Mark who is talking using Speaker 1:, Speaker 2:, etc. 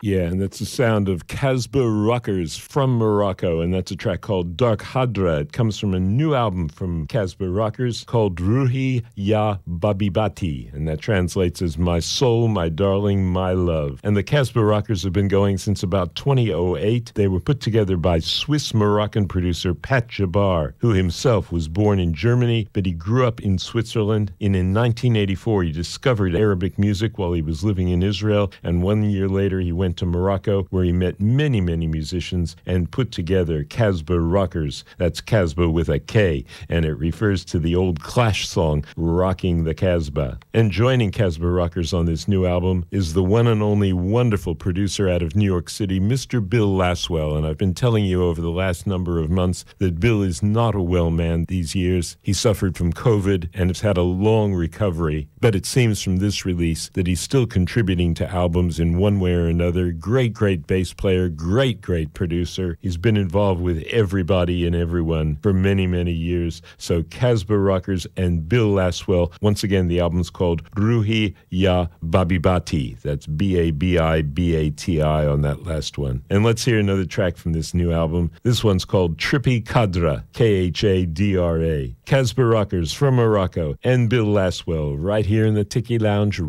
Speaker 1: Yeah, and that's the sound of Casbah Rockers from Morocco, and that's a track called Dark Hadra. It comes from a new album from Casbah Rockers called Ruhi Ya Babibati, and that translates as My Soul, My Darling, My Love. And the Casbah Rockers have been going since about 2008. They were put together by Swiss-Moroccan producer Pat Jabbar, who himself was born in Germany, but he grew up in Switzerland. And in 1984, he discovered Arabic music while he was living in Israel, and 1 year later, he went to Morocco, where he met many, many musicians and put together Casbah Rockers. That's Casbah with a K, and it refers to the old Clash song, Rocking the Casbah. And joining Casbah Rockers on this new album is the one and only wonderful producer out of New York City, Mr. Bill Laswell. And I've been telling you over the last number of months that Bill is not a well man these years. He suffered from COVID and has had a long recovery, but it seems from this release that he's still contributing to albums in one way or another. Great, great bass player, great, great producer. He's been involved with everybody and everyone for many, many years. So Casbah Rockers and Bill Laswell. Once again, the album's called Ruhi Ya Babibati. That's Babibati on that last one. And let's hear another track from this new album. This one's called Trippy Kadra, Khadra. Casbah Rockers from Morocco and Bill Laswell right here in the Tiki Lounge